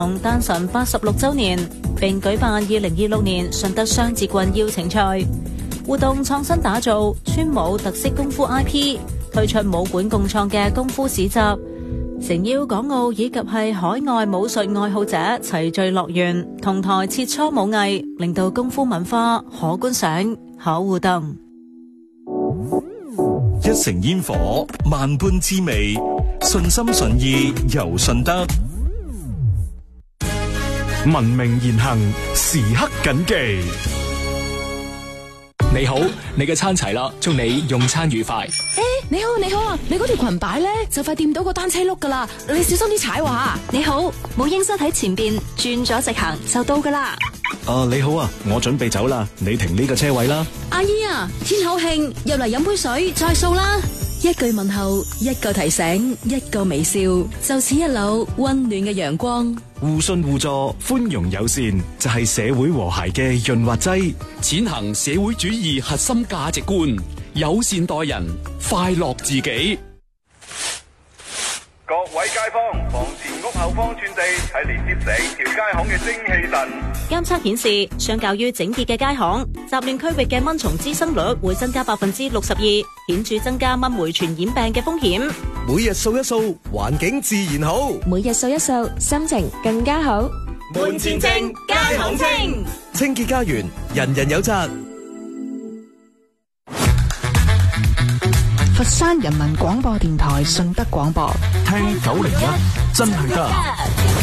誕辰86周年，並舉辦2026年順德雙節棍邀請賽活動，創新打造村武特色功夫 IP， 推出武館共創嘅功夫市集，誠邀港澳以及係海外武術愛好者齊聚樂園，同台切磋武藝，令到功夫文化可觀賞、可互動。 一城煙火，萬般滋味，順心順意由順德。 文明言行，時刻謹記。 你好，你嘅餐齊啦，祝你用餐愉快。 你好啊，你嗰條裙擺咧就快掂到個單車轆噶啦，你小心啲踩喎。 你好，母嬰室喺前邊，轉咗直行就到噶啦。 你好啊，我準備走啦，你停呢個車位啦。 阿姨啊，天口慶，入嚟飲杯水再掃啦。一句問候，一個提醒，一個微笑，就似一縷溫暖嘅陽光。 互信互助，寬容友善，就係社會和諧嘅潤滑劑。 踐行社會主義核心價值觀，友善待人，快樂自己。 各位街坊，房前屋後方寸地係連接成條街巷嘅精氣神。 監測顯示，相較於整潔嘅街巷，雜亂區域嘅蚊蟲滋生率會增加62%，顯著增加蚊媒傳染病嘅風險。 每日掃一掃，環境自然好； 每日掃一掃，心情更加好。 門前清，街巷清， 清潔家園，人人有責。 佛山人民廣播電台順德廣播， 聽901真係得。